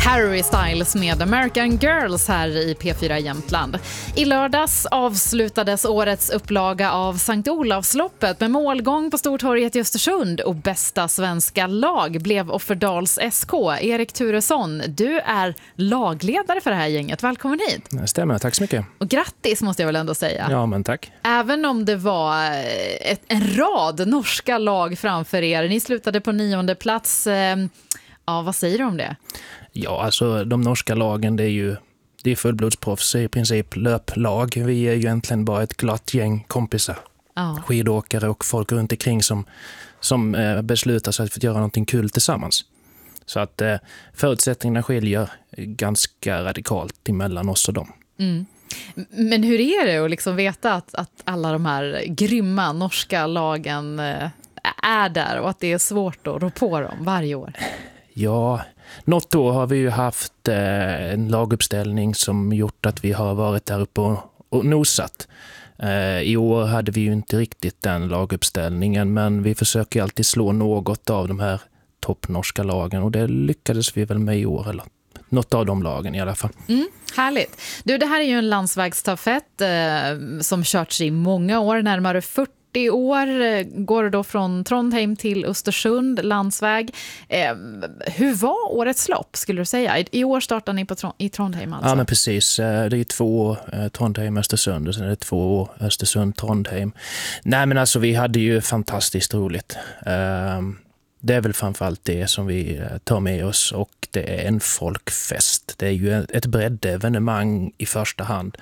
Harry Styles med American Girls här i P4 Jämtland. I lördags avslutades årets upplaga av Sankt Olavsloppet med målgång på Stortorget i Östersund och bästa svenska lag blev Offerdals SK. Erik Turesson, du är lagledare för det här gänget. Välkommen hit. Det stämmer, tack så mycket. Och grattis måste jag väl ändå säga. Ja, men tack. Även om det var en rad norska lag framför er. Ni slutade på 9:e plats. Ja, vad säger du om det? Ja, alltså de norska lagen, det är fullblodsproffs, i princip löplag. Vi är ju egentligen bara ett glatt gäng kompisar. Ja. Skidåkare och folk runt omkring som beslutar sig för att göra någonting kul tillsammans. Så att förutsättningarna skiljer ganska radikalt emellan oss och dem. Mm. Men hur är det att liksom veta att alla de här grymma norska lagen är där och att det är svårt att rå på dem varje år? Ja, något år har vi ju haft en laguppställning som gjort att vi har varit där uppe och nosat. I år hade vi ju inte riktigt den laguppställningen, men vi försöker alltid slå något av de här toppnorska lagen och det lyckades vi väl med i år, eller något av de lagen i alla fall. Härligt. Du, det här är ju en landsvägsstafett som körts i många år, närmare 40 år, går då från Trondheim till Östersund, landsväg. Hur var årets lopp skulle du säga? I år startar ni i Trondheim alltså? Ja, men precis. Det är 2 år Trondheim-Östersund och sen är det 2 år Östersund-Trondheim. Nej, men alltså vi hade ju fantastiskt roligt. Det är väl framförallt det som vi tar med oss och det är en folkfest. Det är ju ett breddevenemang i första hand.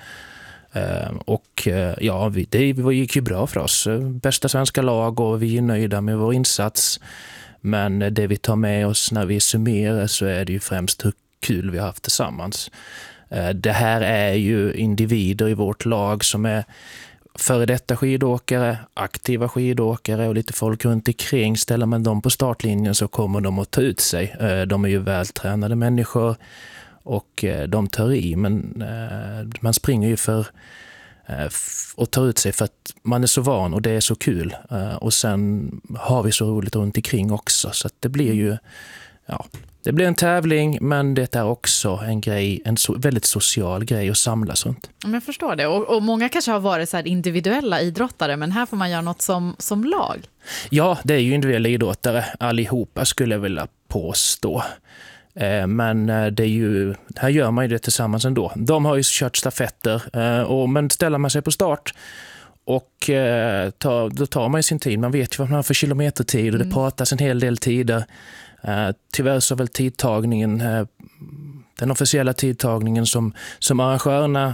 Och ja, det gick ju bra för oss. Bästa svenska lag och vi är nöjda med vår insats. Men det vi tar med oss när vi summerar så är det ju främst hur kul vi har haft tillsammans. Det här är ju individer i vårt lag som är före detta skidåkare, aktiva skidåkare och lite folk runt omkring. Ställer man dem på startlinjen så kommer de att ta ut sig. De är ju vältränade människor och de tar i, men man springer ju för att ta ut sig för att man är så van och det är så kul. Och sen har vi så roligt runt omkring också, så att det blir ju, ja, det blir en tävling, men det är också en grej, väldigt social grej att samlas runt. Jag förstår det. Och många kanske har varit så här individuella idrottare, men här får man göra något som lag. Ja, det är ju individuella idrottare allihopa skulle jag vilja påstå. Men det är ju, här gör man ju det tillsammans ändå. De har ju kört stafetter, men ställer man sig på start och då tar man ju sin tid. Man vet ju vad man har för kilometertid och det pratas en hel del tider. Tyvärr så väl tidtagningen, den officiella tidtagningen som arrangörerna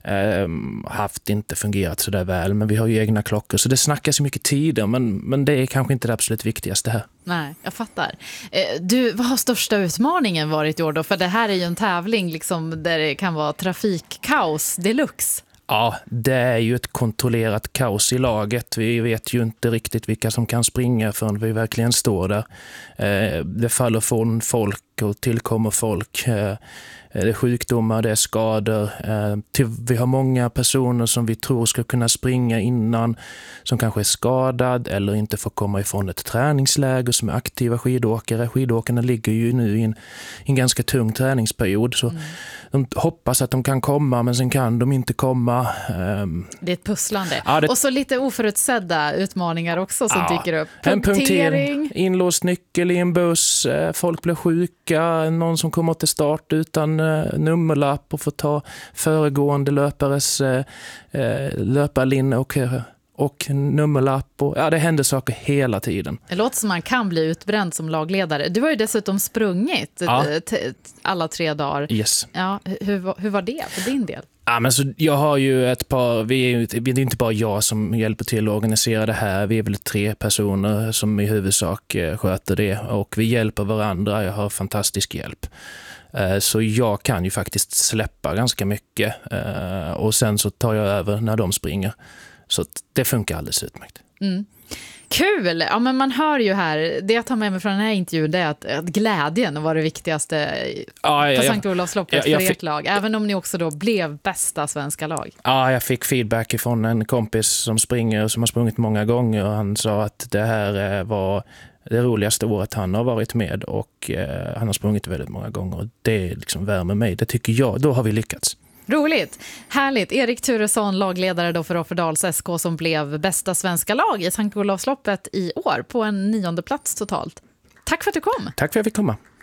haft inte fungerat så där väl, men vi har ju egna klockor så det snackas mycket tider, men det är kanske inte det absolut viktigaste här. Nej, jag fattar. Vad har största utmaningen varit i år då? För det här är ju en tävling liksom, där det kan vara trafikkaos deluxe. Ja, det är ju ett kontrollerat kaos i laget. Vi vet ju inte riktigt vilka som kan springa förrän vi verkligen står där. Det faller från folk och tillkommer folk. Det är sjukdomar, det är skador. Vi har många personer som vi tror ska kunna springa innan som kanske är skadad eller inte får komma ifrån ett träningsläger som är aktiva skidåkare. Skidåkarna ligger ju nu i en ganska tung träningsperiod så de hoppas att de kan komma men sen kan de inte komma. Det är ett pusslande. Ja, och så lite oförutsedda utmaningar också som dyker upp. En punktering, inlåst nyckel i en buss, folk blir sjuka, någon som kommer till start utan nummerlapp och får ta föregående löpares löparlinne och nummerlapp. Och, ja, det händer saker hela tiden. Det låter som man kan bli utbränd som lagledare. Du har ju dessutom sprungit alla 3 dagar. Yes. Ja, hur var det för din del? Ja, men så jag har ju ett par, det är inte bara jag som hjälper till att organisera det här. Vi är väl 3 personer som i huvudsak sköter det och vi hjälper varandra. Jag har fantastisk hjälp. Så jag kan ju faktiskt släppa ganska mycket och sen så tar jag över när de springer. Så det funkar alldeles utmärkt. Kul! Ja, men man hör ju här, det jag tar med mig från den här intervjun det är att glädjen var det viktigaste på Sankt Olavsloppet för ert lag. Även om ni också då blev bästa svenska lag. Ja, jag fick feedback från en kompis som springer som har sprungit många gånger och han sa att det här var det roligaste året han har varit med, och han har sprungit väldigt många gånger. Det liksom värmer mig, det tycker jag. Då har vi lyckats. Roligt, härligt. Erik Turesson, lagledare då för Offerdals SK, som blev bästa svenska lag i Sankt Olavsloppet i år på en 9:e plats totalt. Tack för att du kom. Tack för att jag fick komma.